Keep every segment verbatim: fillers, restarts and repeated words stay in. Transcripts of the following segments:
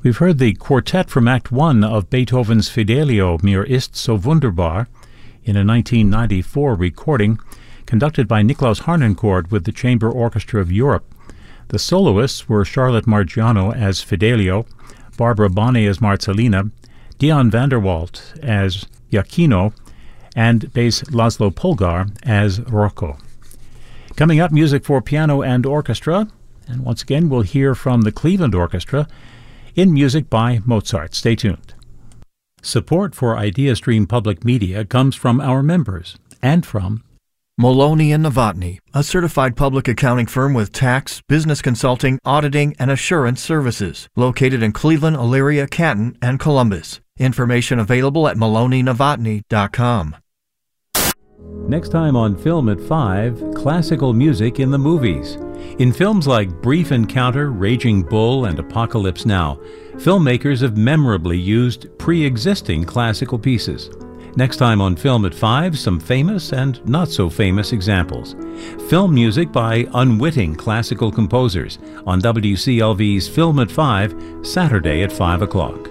We've heard the quartet from Act One of Beethoven's Fidelio, Mir ist so wunderbar, in a nineteen ninety-four recording conducted by Niklaus Harnoncourt with the Chamber Orchestra of Europe. The soloists were Charlotte Margiano as Fidelio, Barbara Bonney as Marcellina, Dion van der Walt as Iachino, and bass Laszlo Polgar as Rocco. Coming up, music for piano and orchestra, and once again we'll hear from the Cleveland Orchestra in music by Mozart. Stay tuned. Support for IdeaStream Public Media comes from our members and from Maloney and Novotny, a certified public accounting firm with tax, business consulting, auditing, and assurance services, located in Cleveland, Elyria, Canton, and Columbus. Information available at maloney novotny dot com. Next time on Film at five, classical music in the movies. In films like Brief Encounter, Raging Bull, and Apocalypse Now, filmmakers have memorably used pre-existing classical pieces. Next time on Film at five, some famous and not-so-famous examples. Film music by unwitting classical composers on W C L V's Film at five, Saturday at five o'clock.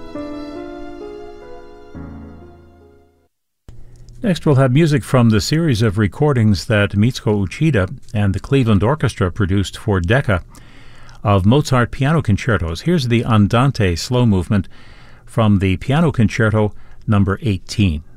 Next, we'll have music from the series of recordings that Mitsuko Uchida and the Cleveland Orchestra produced for Decca of Mozart piano concertos. Here's the Andante slow movement from the Piano Concerto number eighteen.